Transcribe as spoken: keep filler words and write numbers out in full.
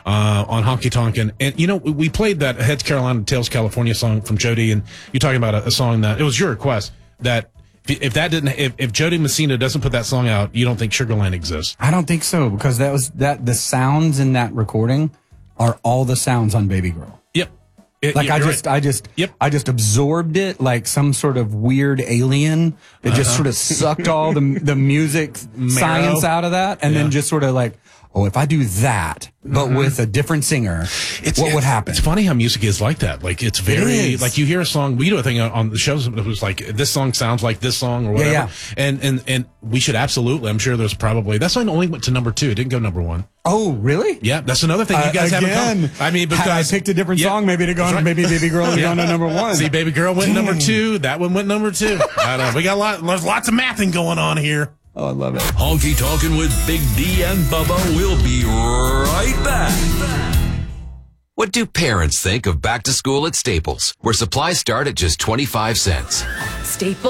uh, on Honky Tonk. And, and, you know, we played that Heads Carolina, Tails California song from Jody, and you're talking about a, a song that, it was your request, that if that didn't, if, if Jody Messina doesn't put that song out, you don't think Sugarland exists. I don't think so, because that was, that the sounds in that recording are all the sounds on Baby Girl. Yep. It, Like I just, right. I just, yep. I just absorbed it like some sort of weird alien that uh-huh. just sort of sucked all the the music science out of that, and yeah. then just sort of like, oh, if I do that, but mm-hmm. with a different singer, it's, what would happen? It's funny how music is like that. Like it's very, it like you hear a song, we do a thing on the shows that was like, this song sounds like this song or whatever. Yeah, yeah. And, and, and we should absolutely, I'm sure there's probably, that song only went to number two. It didn't go number one. Oh, really? Yeah. That's another thing you guys uh, haven't come. I mean, because I picked a different yeah, song, maybe to go on, right. maybe Baby Girl to yeah. go to number one. See, Baby Girl went Dang. number two. That one went number two. I don't know. We got a lot, there's lots of mathing going on here. Oh, I love it. Honky Tonkin' with Big D and Bubba. We'll be right back. What do parents think of back to school at Staples, where supplies start at just twenty-five cents? Staples.